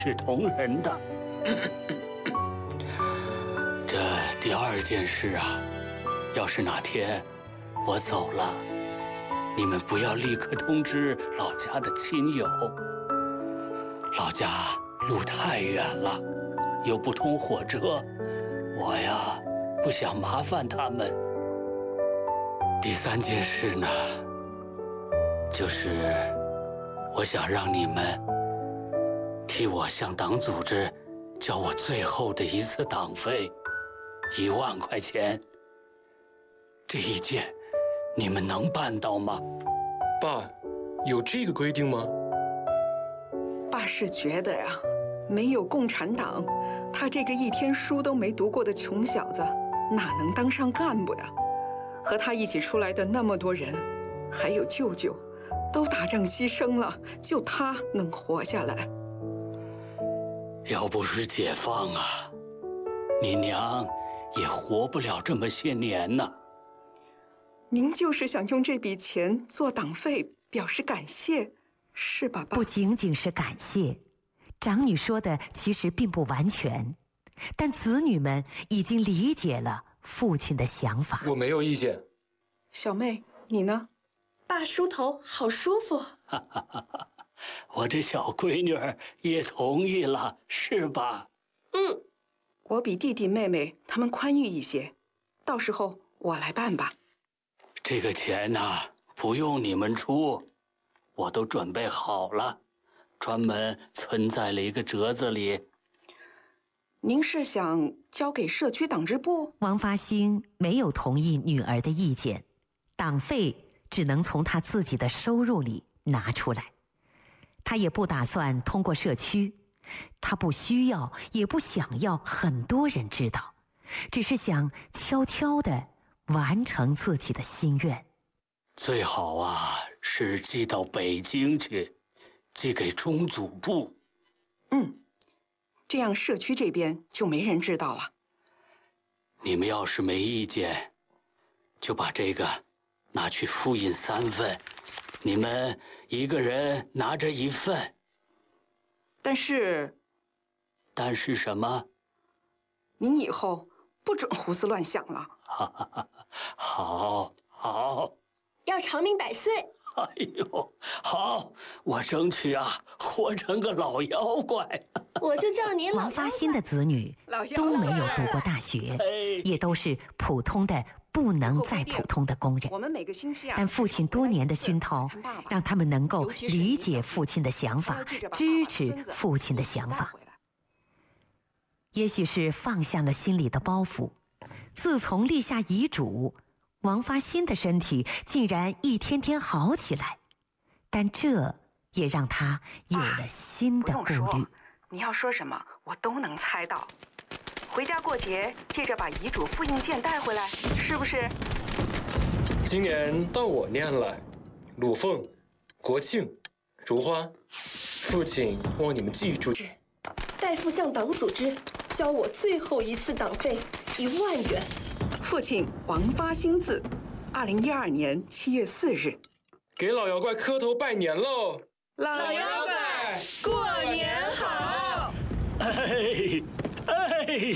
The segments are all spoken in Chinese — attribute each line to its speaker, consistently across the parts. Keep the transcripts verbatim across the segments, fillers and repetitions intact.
Speaker 1: 是同仁的。这第二件事啊，要是哪天我走了，你们不要立刻通知老家的亲友。老家路太远了，又不通火车，我呀不想麻烦他们。第三件事呢，就是我想让你们替我向党组织交我最后的一次党费，一万块钱。这一件你们能办到吗？
Speaker 2: 爸，有这个规定吗？
Speaker 3: 爸是觉得呀，没有共产党，他这个一天书都没读过的穷小子，哪能当上干部呀？和他一起出来的那么多人，还有舅舅，都打仗牺牲了，就他能活下来。
Speaker 1: 要不是解放啊，你娘也活不了这么些年呢。
Speaker 3: 您就是想用这笔钱做党费，表示感谢，是吧，爸？
Speaker 4: 不仅仅是感谢，长女说的其实并不完全，但子女们已经理解了父亲的想法。
Speaker 2: 我没有意见。
Speaker 3: 小妹，你呢？
Speaker 5: 爸梳头好舒服。
Speaker 1: 我这小闺女儿也同意了，是吧？
Speaker 5: 嗯，
Speaker 3: 我比弟弟妹妹他们宽裕一些，到时候我来办吧。
Speaker 1: 这个钱呐，不用你们出，我都准备好了，专门存在了一个折子里。
Speaker 3: 您是想交给社区党支部？
Speaker 4: 王发兴没有同意女儿的意见，党费只能从他自己的收入里拿出来。他也不打算通过社区，他不需要也不想要很多人知道，只是想悄悄地完成自己的心愿。
Speaker 1: 最好啊是寄到北京去，寄给中组部。
Speaker 3: 嗯，这样社区这边就没人知道了。
Speaker 1: 你们要是没意见，就把这个拿去复印三份，你们一个人拿着一份。
Speaker 3: 但是，
Speaker 1: 但是什么？
Speaker 3: 您以后不准胡思乱想了。
Speaker 1: 好，好。
Speaker 5: 要长命百岁。
Speaker 1: 哎呦，好，我争取啊，活成个老妖怪。
Speaker 5: 我就叫你老妖怪。
Speaker 4: 王发兴的子女都没有读过大学，也都是普通的不能再普通的工人。
Speaker 3: 我们每个星期啊，
Speaker 4: 但父亲多年的熏陶，让他们能够理解父亲的想法，支持父亲的想法。也许是放下了心里的包袱，自从立下遗嘱，王发兴的身体竟然一天天好起来，但这也让他有了新的顾虑。
Speaker 3: 你要说什么，我都能猜到。回家过节，接着把遗嘱复印件带回来，是不是？
Speaker 2: 今年到我念了，鲁凤、国庆、如花，父亲望你们记住。
Speaker 5: 代父向党组织交我最后一次党费一万元。
Speaker 3: 父亲王发兴字，二零一二年七月四日。
Speaker 2: 给老妖怪磕头拜年喽！
Speaker 3: 老
Speaker 5: 妖怪过年好！
Speaker 1: 哎哎！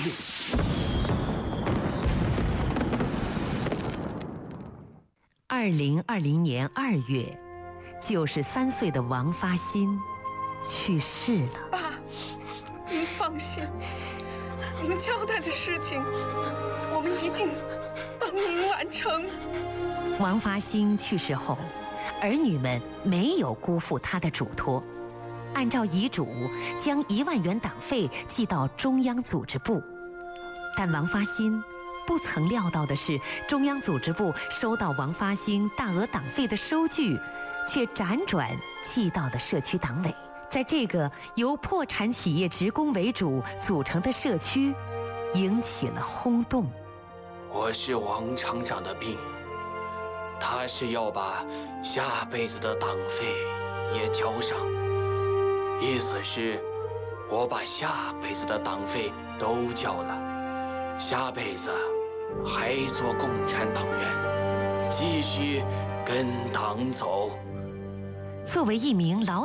Speaker 4: 二零二零年二月，九十三岁的王发兴去世了。
Speaker 3: 爸，您放心，您交代的事情，我们一定帮您完成。
Speaker 4: 王发兴去世后，儿女们没有辜负他的嘱托，按照遗嘱将一万元党费寄到中央组织部。但王发兴不曾料到的是，中央组织部收到王发兴大额党费的收据，却辗转寄到了社区党委。在这个由破产企业职工为主组成的社区，引起了轰动。
Speaker 6: 我是王厂长的病，他是要把下辈子的党费也交上，意思是，我把下辈子的党费都交了，下辈子还做共产党员，继续跟党走。
Speaker 4: 作为一名老